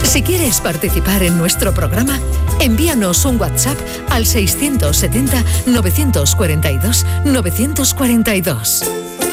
Si quieres participar en nuestro programa, envíanos un WhatsApp al 670-942-942.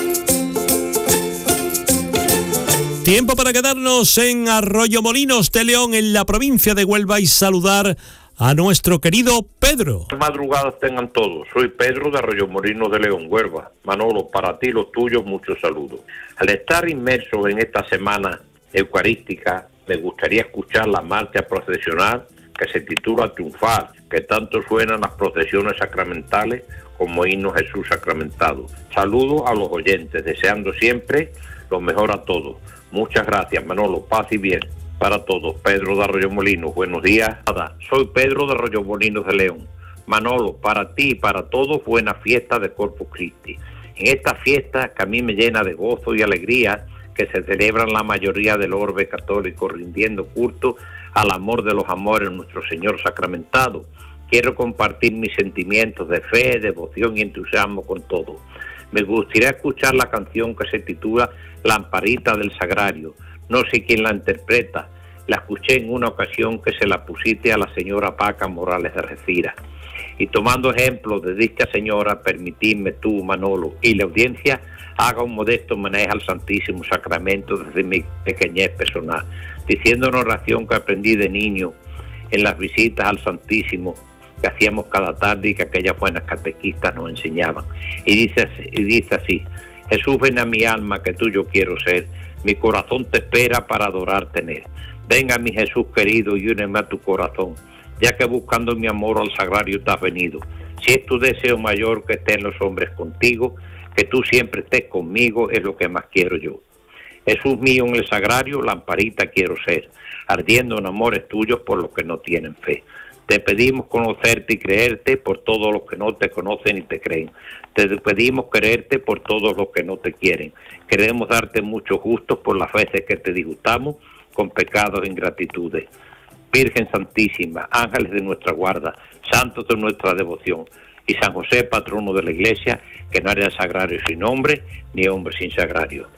Tiempo para quedarnos en Arroyomolinos de León, en la provincia de Huelva, y saludar a nuestro querido Pedro. Madrugadas tengan todos. Soy Pedro de Arroyomolinos de León, Huelva. Manolo, para ti, los tuyos, muchos saludos. Al estar inmerso en esta semana eucarística, me gustaría escuchar la marcha procesional que se titula Triunfar, que tanto suenan las procesiones sacramentales como himnos Jesús sacramentado. Saludos a los oyentes, deseando siempre lo mejor a todos. Muchas gracias, Manolo. Paz y bien para todos. Pedro de Arroyomolinos, buenos días. Soy Pedro de Arroyomolinos de León. Manolo, para ti y para todos, buena fiesta de Corpus Christi. En esta fiesta que a mí me llena de gozo y alegría, que se celebran la mayoría del orbe católico rindiendo culto al amor de los amores, nuestro Señor sacramentado, quiero compartir mis sentimientos de fe, devoción y entusiasmo con todos. Me gustaría escuchar la canción que se titula Lamparita del Sagrario. No sé quién la interpreta. La escuché en una ocasión que se la pusiste a la señora Paca Morales de Recira. Y tomando ejemplo de dicha señora, permitidme tú, Manolo, y la audiencia, haga un modesto homenaje al Santísimo Sacramento desde mi pequeñez personal, diciendo una oración que aprendí de niño en las visitas al Santísimo que hacíamos cada tarde y que aquellas buenas catequistas nos enseñaban. Y dice así: Jesús, ven a mi alma, que tuyo quiero ser, mi corazón te espera para adorar tener. Venga mi Jesús querido y úneme a tu corazón, ya que buscando mi amor al sagrario te has venido. Si es tu deseo mayor que estén los hombres contigo, que tú siempre estés conmigo, es lo que más quiero yo. Jesús mío, en el sagrario, lamparita quiero ser, ardiendo en amores tuyos por los que no tienen fe. Te pedimos conocerte y creerte por todos los que no te conocen y te creen. Te pedimos quererte por todos los que no te quieren. Queremos darte muchos gustos por las veces que te disgustamos con pecados e ingratitudes. Virgen Santísima, ángeles de nuestra guarda, santos de nuestra devoción, y San José, patrono de la Iglesia, que no haya sagrario sin hombre, ni hombre sin sagrario.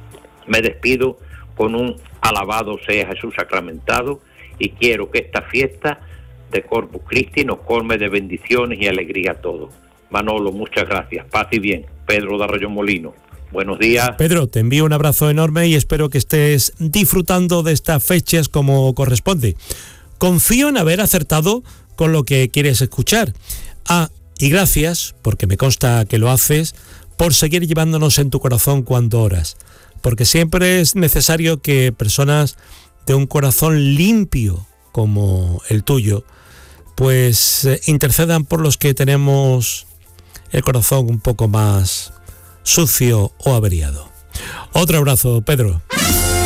Me despido con un alabado sea Jesús sacramentado, y quiero que esta fiesta de Corpus Christi nos colme de bendiciones y alegría a todos. Manolo, muchas gracias. Paz y bien. Pedro de Arroyomolinos. Buenos días. Pedro, te envío un abrazo enorme y espero que estés disfrutando de estas fechas como corresponde. Confío en haber acertado con lo que quieres escuchar. Y gracias, porque me consta que lo haces, por seguir llevándonos en tu corazón cuando oras. Porque siempre es necesario que personas de un corazón limpio como el tuyo, pues intercedan por los que tenemos el corazón un poco más sucio o averiado. Otro abrazo, Pedro.